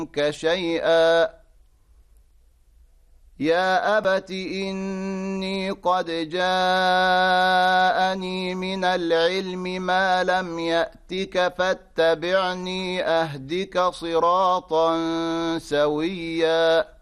عنك شيئا يا أبت إني قد جاءني من العلم ما لم يأتك فاتبعني أهدك صراطا سويا